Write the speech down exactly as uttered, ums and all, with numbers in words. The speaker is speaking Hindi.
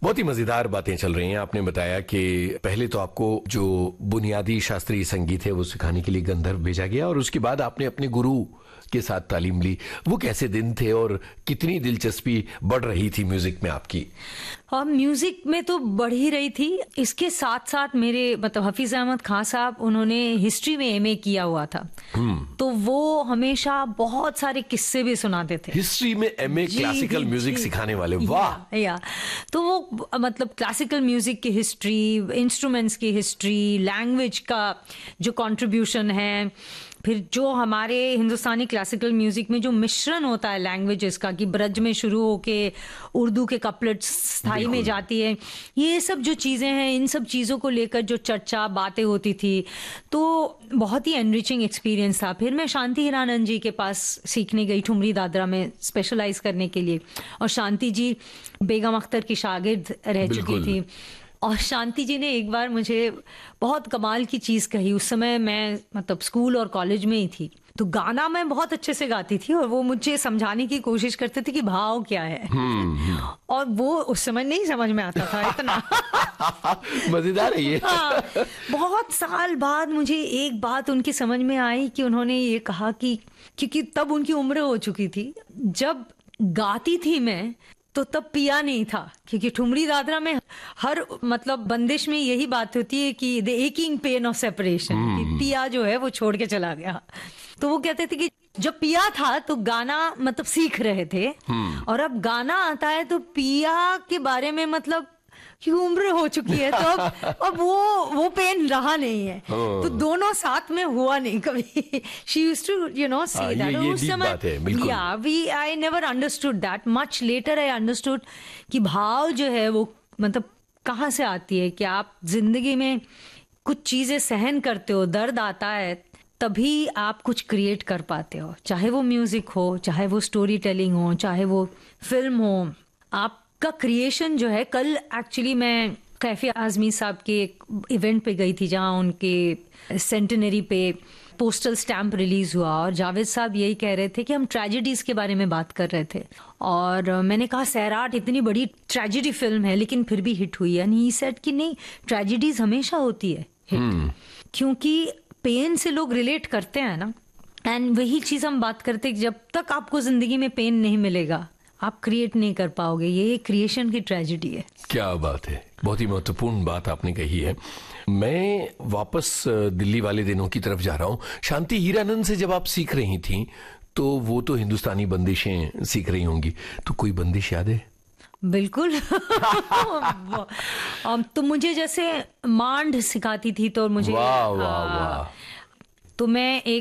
बहुत ही मजेदार बातें चल रही हैं। आपने बताया कि पहले तो आपको जो बुनियादी शास्त्रीय संगीत है वो सिखाने के लिए गंधर्व भेजा गया और उसके बाद आपने अपने गुरु के साथ तालीम ली। वो कैसे दिन थे और कितनी दिलचस्पी बढ़ रही थी म्यूजिक में आपकी? और म्यूजिक में तो बढ़ ही रही थी। इसके साथ साथ मेरे मतलब हफीज अहमद खान साहब, उन्होंने हिस्ट्री में एमए किया हुआ था, तो वो हमेशा बहुत सारे किस्से भी सुनाते थे। हिस्ट्री में एमए क्लासिकल म्यूजिक सिखाने वाले, वाह। या, या तो वो मतलब क्लासिकल म्यूजिक की हिस्ट्री, इंस्ट्रूमेंट्स की हिस्ट्री, लैंग्वेज का जो कंट्रीब्यूशन है, फिर जो हमारे हिंदुस्तानी क्लासिकल म्यूजिक में जो मिश्रण होता है लैंग्वेजेस का, कि ब्रज में शुरू होके उर्दू के कपलेट्स स्थाई में जाती है, ये सब जो चीज़ें हैं, इन सब चीज़ों को लेकर जो चर्चा बातें होती थी, तो बहुत ही एनरिचिंग एक्सपीरियंस था। फिर मैं शांति हीरानंद जी के पास सीखने गई ठुमरी दादरा में स्पेशलाइज करने के लिए, और शांति जी बेगम अख्तर की शागिर्द रह चुकी थी। और शांति जी ने एक बार मुझे बहुत कमाल की चीज कही। उस समय मैं मतलब स्कूल और कॉलेज में ही थी, तो गाना मैं बहुत अच्छे से गाती थी और वो मुझे समझाने की कोशिश करते थे कि भाव क्या है, और वो उस समय नहीं समझ में आता था इतना। मजेदार है ये। हाँ, बहुत साल बाद मुझे एक बात उनकी समझ में आई कि उन्होंने ये कहा कि क्योंकि तब उनकी उम्र हो चुकी थी, जब गाती थी मैं तो तब पिया नहीं था, क्योंकि ठुमरी दादरा में हर मतलब बंदिश में यही बात होती है कि the aching pain of separation, कि पिया जो है वो छोड़ के चला गया। तो वो कहते थे कि जब पिया था तो गाना मतलब सीख रहे थे, और अब गाना आता है तो पिया के बारे में मतलब कि उम्र हो चुकी है, तो अब अब वो वो पेन रहा नहीं है, तो दोनों साथ में हुआ नहीं कभी। She used to you know say that. उस समय या we I never understood that, much later I understood कि भाव जो है वो मतलब कहाँ से आती है, कि आप जिंदगी में कुछ चीजें सहन करते हो, दर्द आता है, तभी आप कुछ क्रिएट कर पाते हो, चाहे वो म्यूजिक हो, चाहे वो स्टोरी टेलिंग हो, चाहे वो फिल्म हो। आप का क्रिएशन जो है, कल एक्चुअली मैं कैफे आजमी साहब के एक इवेंट पे गई थी जहां उनके सेंटेनरी पे पोस्टल स्टैम्प रिलीज हुआ, और जावेद साहब यही कह रहे थे कि हम ट्रेजेडीज के बारे में बात कर रहे थे, और मैंने कहा सैराट इतनी बड़ी ट्रेजेडी फिल्म है लेकिन फिर भी हिट हुई है। एंड ही सेड कि नहीं, ट्रेजेडीज हमेशा होती है हिट, hmm. क्योंकि पेन से लोग रिलेट करते हैं ना। एंड वही चीज हम बात करते हैं, जब तक आपको जिंदगी में पेन नहीं मिलेगा आप क्रिएट नहीं कर पाओगे। ये क्रिएशन की ट्रेजेडी है। क्या बात है, बहुत ही महत्वपूर्ण बात आपने कही है। मैं वापस दिल्ली वाले दिनों की तरफ जा रहा हूँ। शांति हीरानंद से जब आप सीख रही थी तो वो तो हिंदुस्तानी बंदिशें सीख रही होंगी, तो कोई बंदिश याद है? बिल्कुल। तो मुझे जैसे मांड सिखाती थी, तो मुझे वाह वाह वाह। तो मैं एक